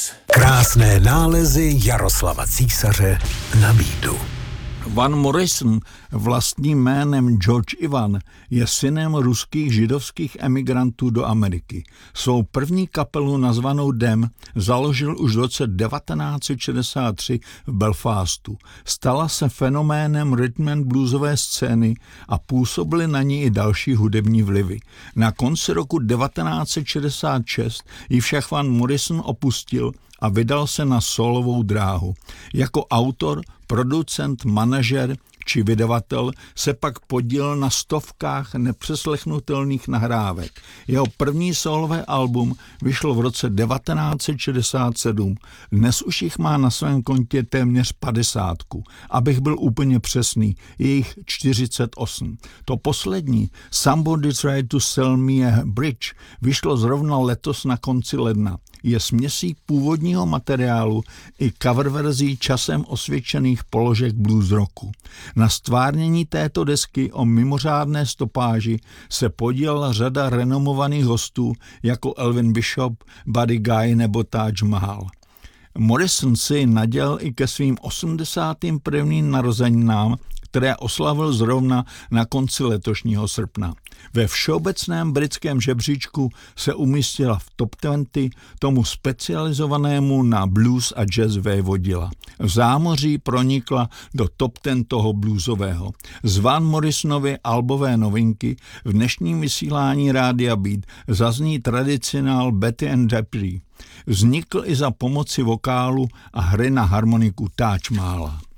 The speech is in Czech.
Krásné nálezy Jaroslava Císaře na beatu. Van Morrison, vlastním jménem George Ivan, je synem ruských židovských emigrantů do Ameriky. Svou první kapelu nazvanou Dem založil už v roce 1963 v Belfastu. Stala se fenoménem rhythm and bluesové scény a působily na ní i další hudební vlivy. Na konci roku 1966 ji však Van Morrison opustil a vydal se na solovou dráhu. Jako autor, producent, manažer či vydavatel se pak podílel na stovkách nepřeslechnutelných nahrávek. Jeho první solové album vyšlo v roce 1967. Dnes už jich má na svém kontě téměř 50. Abych byl úplně přesný, je jich 48. To poslední, Somebody Tried to Sell Me a Bridge, vyšlo zrovna letos na konci ledna. Je směsí původního materiálu i cover verzí časem osvědčených položek blues rocku. Na stvárnění této desky o mimořádné stopáži se podílela řada renomovaných hostů jako Elvin Bishop, Buddy Guy nebo Taj Mahal. Morrison si nadělal i ke svým 81. narozeninám, které oslavil zrovna na konci letošního srpna. Ve všeobecném britském žebříčku se umístila v top 20, tomu specializovanému na blues a jazz vévodila. V zámoří pronikla do top 10 toho bluesového. Z Van Morrisonovy albové novinky v dnešním vysílání Rádia Beat zazní tradicionál Betty and Dupree. Vznikl i za pomoci vokálu a hry na harmoniku Taj Mahala.